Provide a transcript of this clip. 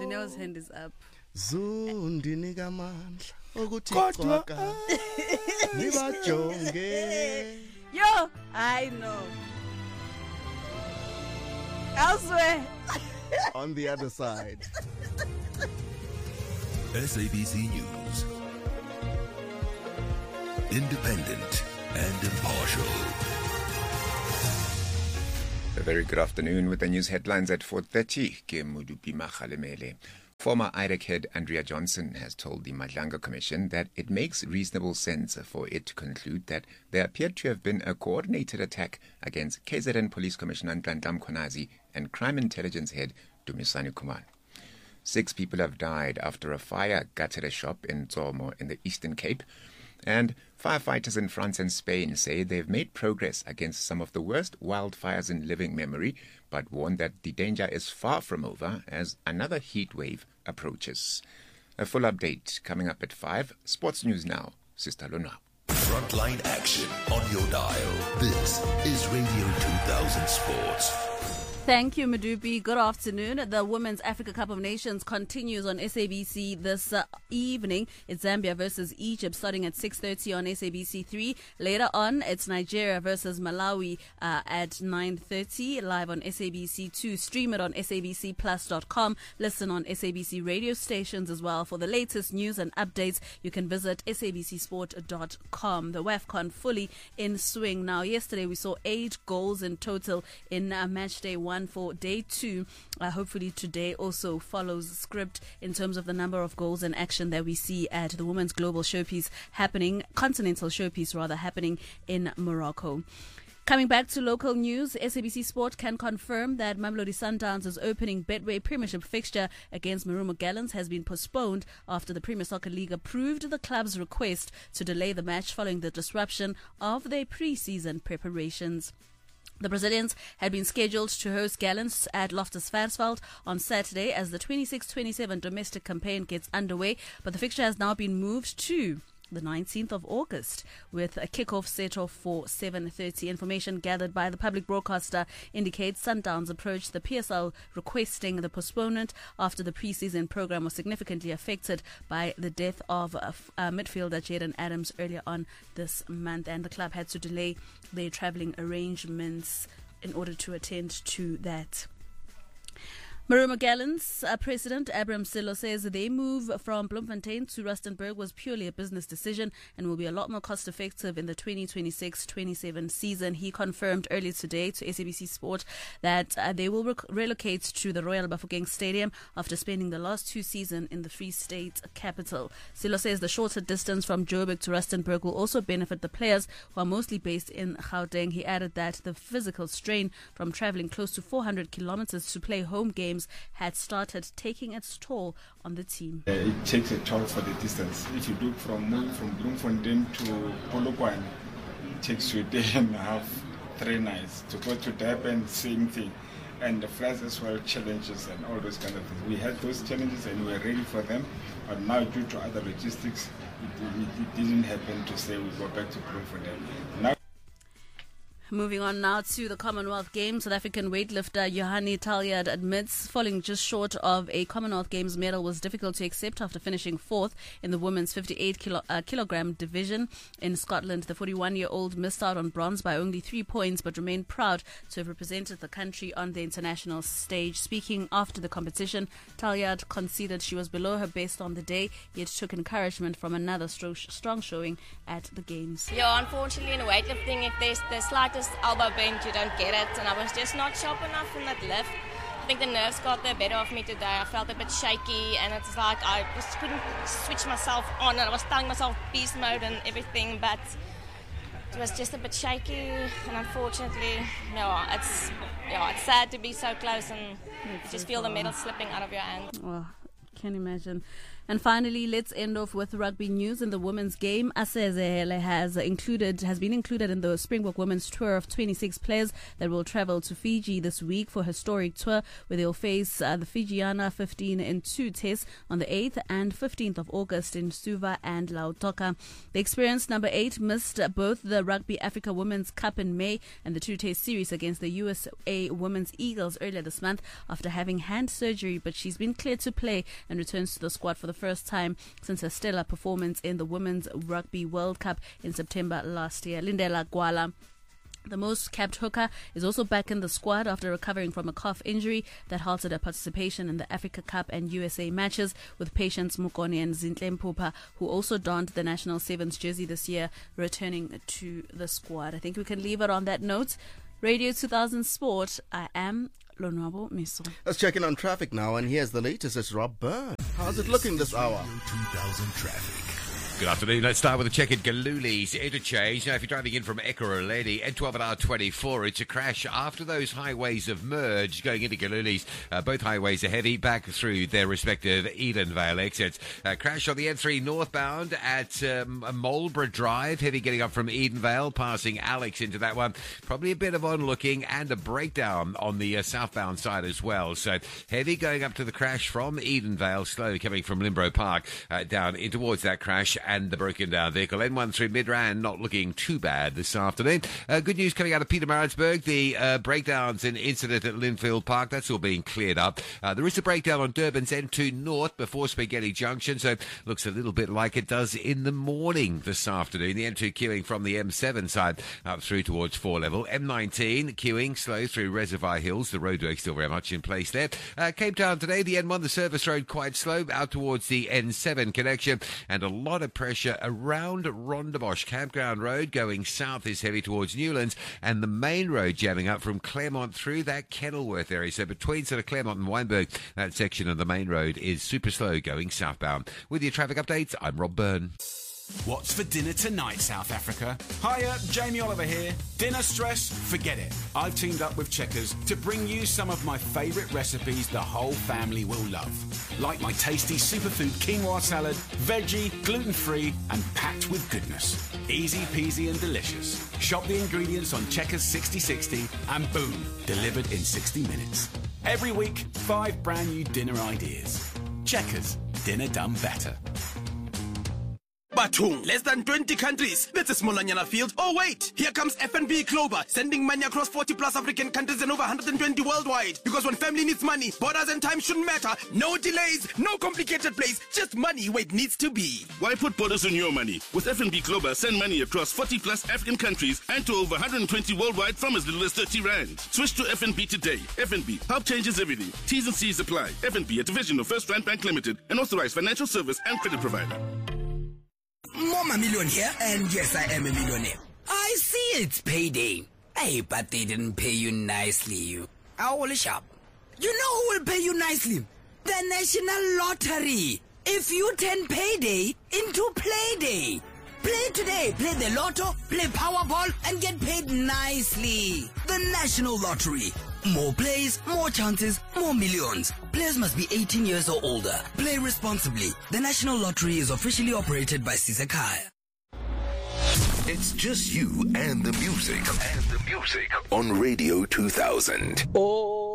Vinyo's hand is up. Zundinika amandla ukuthi xwaka nibajonge. Yo, I know. Elsewhere. On the other side. SABC News. Independent and impartial. A very good afternoon with the news headlines at 4:30. Ke Modupi Makgalemele. Former IREC head Andrea Johnson has told the Madlanga Commission that it makes reasonable sense for it to conclude that there appeared to have been a coordinated attack against KZN Police Commissioner Nhlanhla Mkhwanazi and Crime Intelligence head Dumisani Khumalo. 6 people have died after a fire gutted a shop in Tsomo in the Eastern Cape. And firefighters in France and Spain say they've made progress against some of the worst wildfires in living memory, but warn that the danger is far from over as another heat wave approaches. A full update coming up at 5. Sports News now. Sister Lona. Frontline action on your dial. This is Radio 2000 Sports. Thank you, Madupi. Good afternoon. The Women's Africa Cup of Nations continues on SABC this evening. It's Zambia versus Egypt starting at 6:30 on SABC 3. Later on, it's Nigeria versus Malawi at 9:30 live on SABC 2. Stream it on sabcplus.com. Listen on SABC radio stations as well. For the latest news and updates, you can visit sabcsport.com. The WAFCON fully in swing. Now, yesterday we saw 8 goals in total in match day 1 for day 2. Hopefully today also follows script in terms of the number of goals and action that we see at the Women's Global Showpiece happening, Continental Showpiece rather, happening in Morocco. Coming back to local news, SABC Sport can confirm that Mamelodi Sundowns' opening Betway Premiership fixture against Marumo Gallants has been postponed after the Premier Soccer League approved the club's request to delay the match following the disruption of their pre-season preparations. The Brazilians had been scheduled to host Gallants at Loftus Versfeld on Saturday as the 26-27 domestic campaign gets underway, but the fixture has now been moved to the 19th of August with a kickoff set off for 7:30. Information gathered by the public broadcaster indicates Sundowns approached the PSL requesting the postponement after the pre-season program was significantly affected by the death of midfielder Jaden Adams earlier on this month, and the club had to delay their travelling arrangements in order to attend to that. Marumo Gallants President Abraham Silo says their move from Bloemfontein to Rustenburg was purely a business decision and will be a lot more cost effective in the 2026-27 season. He confirmed earlier today to SABC Sport that they will relocate to the Royal Bafokeng Stadium after spending the last 2 seasons in the Free State capital. Silo says the shorter distance from Joburg to Rustenburg will also benefit the players who are mostly based in Gauteng. He added that the physical strain from travelling close to 400 kilometers to play home games had started taking its toll on the team. It takes a toll for the distance. If you look from Bloemfontein to Polokwane, it takes you a day and a half, 3 nights. To go to Durban, same thing. And the flights as well, challenges and all those kind of things. We had those challenges and we were ready for them, but now due to other logistics, it didn't happen to say we go back to Bloemfontein. Now, moving on now to the Commonwealth Games, South African weightlifter Johanni Taljaard admits falling just short of a Commonwealth Games medal was difficult to accept after finishing 4th in the women's 58 kilogram division in Scotland. The 41-year-old missed out on bronze by only 3 points but remained proud to have represented the country on the international stage. Speaking after the competition, Taljaard conceded she was below her best on the day, yet took encouragement from another strong showing at the Games. Yeah, unfortunately in weightlifting, if there's the slightest elbow bend, you don't get it, and I was just not sharp enough in that lift. I think the nerves got the better of me today. I felt a bit shaky, and it's like I just couldn't switch myself on, and I was telling myself beast mode and everything, but it was just a bit shaky, and unfortunately, it's sad to be so close and you just feel the medal slipping out of your hand. Well, Can imagine. And finally, let's end off with rugby news in the women's game. Asezele has been included in the Springbok Women's Tour of 26 players that will travel to Fiji this week for a historic tour where they'll face the Fijiana 15 in 2 tests on the 8th and 15th of August in Suva and Lautoka. The experienced number 8 missed both the Rugby Africa Women's Cup in May and the 2-test series against the USA Women's Eagles earlier this month after having hand surgery, but she's been cleared to play and returns to the squad for the first time since her stellar performance in the Women's Rugby World Cup in September last year. Lindela Gwala, the most capped hooker, is also back in the squad after recovering from a calf injury that halted her participation in the Africa Cup and USA matches, with Patience Mukone and Zintle Mpupa, who also donned the national sevens jersey this year, returning to the squad. I think we can leave it on that note. Radio 2000 Sport, I am Lonwabo Miso. Let's check in on traffic now, and here's the latest. It's Rob Byrne. How's it looking this hour? 2000 traffic. Good afternoon. Let's start with a check at Galuli's interchange. Now, if you're driving in from Ekurhuleni, N12 at R24, it's a crash after those highways have merged going into Galuli's. Both highways are heavy back through their respective Edenvale exits. Crash on the N3 northbound at Marlborough Drive, heavy getting up from Edenvale, passing Alex into that one. Probably a bit of onlooking and a breakdown on the southbound side as well. So heavy going up to the crash from Edenvale, slow coming from Limbro Park down in towards that crash and the broken down vehicle. N1 through Midrand not looking too bad this afternoon. Good news coming out of Pietermaritzburg. The breakdowns in incident at Linfield Park, that's all being cleared up. There is a breakdown on Durban's N2 North before Spaghetti Junction, so looks a little bit like it does in the morning this afternoon. The N2 queuing from the M7 side up through towards 4 level. M19 queuing slow through Reservoir Hills. The roadwork still very much in place there. Cape Town today, the N1, the service road quite slow out towards the N7 connection, and a lot of pressure around Rondebosch. Campground Road going south is heavy towards Newlands, and the main road jamming up from Claremont through that Kenilworth area. So between sort of Claremont and Wynberg, that section of the main road is super slow going southbound. With your traffic updates, I'm Rob Byrne. What's for dinner tonight, South Africa? Hiya, Jamie Oliver here. Dinner stress? Forget it. I've teamed up with Checkers to bring you some of my favourite recipes the whole family will love. Like my tasty superfood quinoa salad, veggie, gluten-free and packed with goodness. Easy peasy and delicious. Shop the ingredients on Checkers 6060 and boom, delivered in 60 minutes. Every week, 5 brand new dinner ideas. Checkers, dinner done better. Batung, less than 20 countries. That's a small field. Oh wait, here comes FNB Clover, sending money across 40 plus African countries and over 120 worldwide. Because when family needs money, borders and time shouldn't matter. No delays, no complicated plays, just money where it needs to be. Why put borders on your money? With FNB Clover, send money across 40 plus African countries and to over 120 worldwide from as little as 30 rand. Switch to FNB today. FNB, help changes everything. T's and C's apply. FNB, a division of First Rand Bank Limited, an authorized financial service and credit provider. Mama Million here, and yes, I am a millionaire. I see it's payday. Hey, but they didn't pay you nicely, you. Owl shop. You know who will pay you nicely? The National Lottery. If you turn payday into playday. Play today, play the lotto, play Powerball, and get paid nicely. The National Lottery. More plays, more chances, more millions. Players must be 18 years or older. Play responsibly. The National Lottery is officially operated by Sisekaya. It's just you and the music. On Radio 2000. Oh.